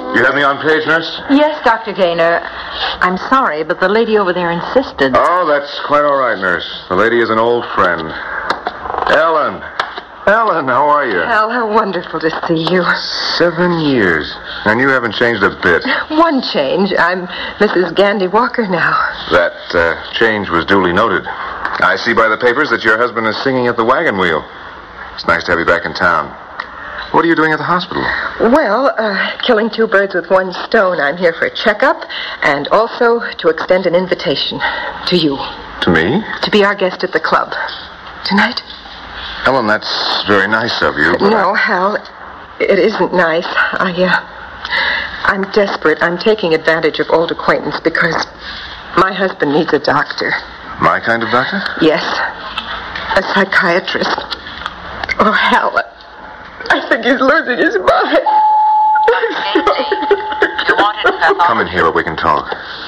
You have me on page, nurse? Yes, Dr. Gaynor. I'm sorry, but the lady over there insisted. Oh, that's quite all right, nurse. The lady is an old friend. Ellen. Ellen, how are you? Hal, how wonderful to see you. 7 years. And you haven't changed a bit. One change. I'm Mrs. Gandy Walker now. That change was duly noted. I see by the papers that your husband is singing at the wagon wheel. It's nice to have you back in town. What are you doing at the hospital? Well, killing 2 birds with 1 stone. I'm here for a checkup and also to extend an invitation to you. To me? To be our guest at the club. Tonight? Ellen, that's very nice of you. But No, Hal, it isn't nice. I'm desperate. I'm taking advantage of old acquaintance because my husband needs a doctor. My kind of doctor? Yes, a psychiatrist. Oh, Hal, I think he's losing his mind. You want it, Peppa? Come in here where we can talk.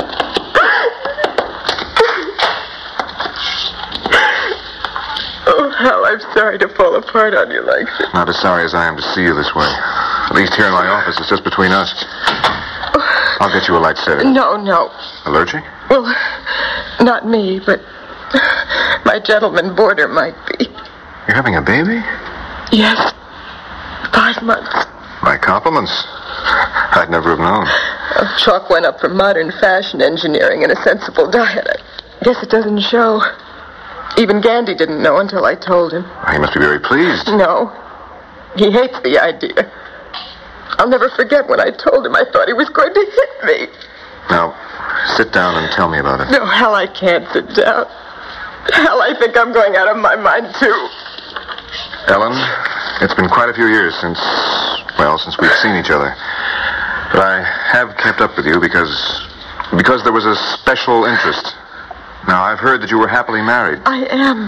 Oh, Hal, I'm sorry to fall apart on you like this. Not as sorry as I am to see you this way. At least here in my office, it's just between us. I'll get you a light sedative. No. Allergic? Well, not me, but my gentleman boarder might be. You're having a baby? Yes. 5 months. My compliments. I'd never have known. Chalk went up for modern fashion engineering and a sensible diet. I guess it doesn't show. Even Gandy didn't know until I told him. He must be very pleased. No. He hates the idea. I'll never forget when I told him I thought he was going to hit me. Now, sit down and tell me about it. No, Hal, I can't sit down. Hal, I think I'm going out of my mind, too. Ellen, it's been quite a few years since we've seen each other. But I have kept up with you because there was a special interest. Now, I've heard that you were happily married. I am.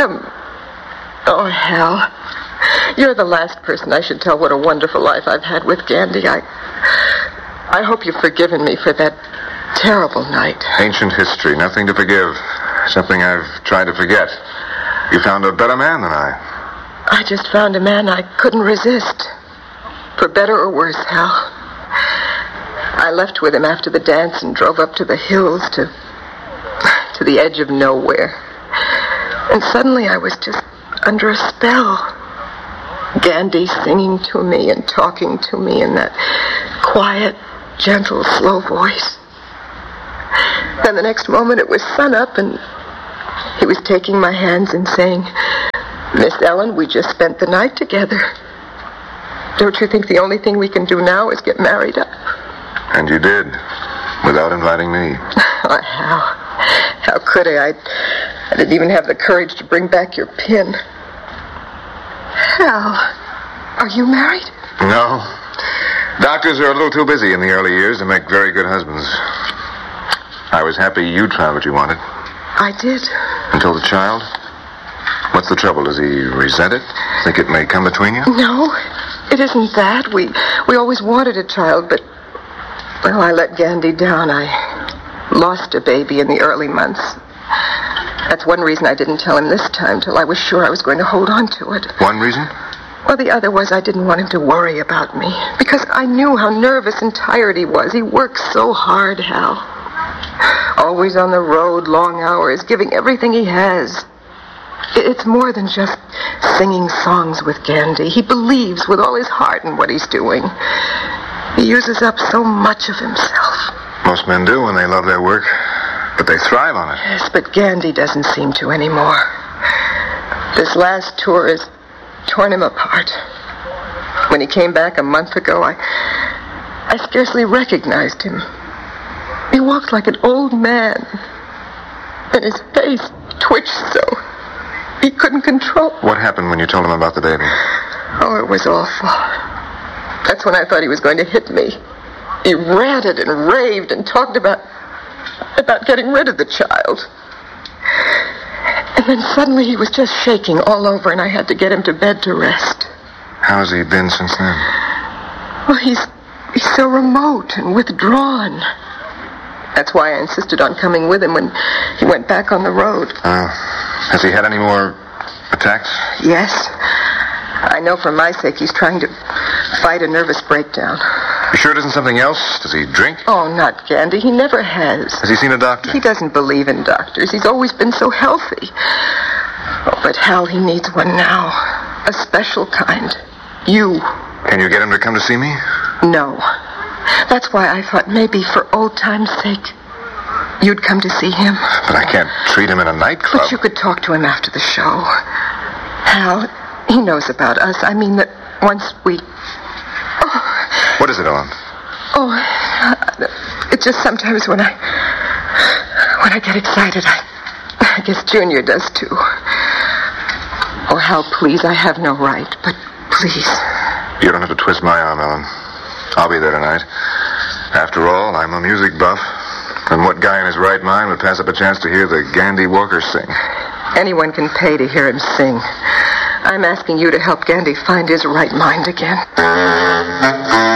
Oh, Hal. You're the last person I should tell what a wonderful life I've had with Gandy. I hope you've forgiven me for that terrible night. Ancient history, nothing to forgive. Something I've tried to forget. You found a better man than I. I just found a man I couldn't resist. For better or worse, Hal. I left with him after the dance and drove up to the hills to the edge of nowhere. And suddenly I was just under a spell. Gandy singing to me and talking to me in that quiet, gentle, slow voice. Then the next moment it was sunup and he was taking my hands and saying, "Miss Ellen, we just spent the night together. Don't you think the only thing we can do now is get married up?" And you did, without inviting me. Oh, how could I? I didn't even have the courage to bring back your pin. Hal, are you married? No. Doctors are a little too busy in the early years to make very good husbands. I was happy you'd found what you wanted. I did. Until the child? What's the trouble? Does he resent it? Think it may come between you? No, it isn't that. We always wanted a child, but, well, I let Gandy down. I lost a baby in the early months. That's one reason I didn't tell him this time till I was sure I was going to hold on to it. One reason? Well, the other was I didn't want him to worry about me because I knew how nervous and tired he was. He worked so hard, Hal. Always on the road, long hours, giving everything he has. It's more than just singing songs with Gandy. He believes with all his heart in what he's doing. He uses up so much of himself. Most men do when they love their work, but they thrive on it. Yes, but Gandy doesn't seem to anymore. This last tour has torn him apart. When he came back a month ago, I scarcely recognized him. He walked like an old man, and his face twitched so he couldn't control. What happened when you told him about the baby? Oh, it was awful. That's when I thought he was going to hit me. He ranted and raved and talked about getting rid of the child. And then suddenly he was just shaking all over, and I had to get him to bed to rest. How's he been since then? Well, he's so remote and withdrawn. That's why I insisted on coming with him when he went back on the road. Has he had any more attacks? Yes. I know for my sake he's trying to fight a nervous breakdown. You sure it isn't something else? Does he drink? Oh, not Gandy. He never has. Has he seen a doctor? He doesn't believe in doctors. He's always been so healthy. Oh, but Hal, he needs one now. A special kind. You. Can you get him to come to see me? No. That's why I thought maybe for old time's sake, you'd come to see him. But I can't treat him in a nightclub. But you could talk to him after the show. Hal, he knows about us. I mean that once we... What is it, Ellen? Oh, it's just sometimes when I get excited, I guess Junior does too. Oh, Hal, please, I have no right, but please. You don't have to twist my arm, Ellen. I'll be there tonight. After all, I'm a music buff. And what guy in his right mind would pass up a chance to hear the Gandy Walker sing? Anyone can pay to hear him sing. I'm asking you to help Gandy find his right mind again.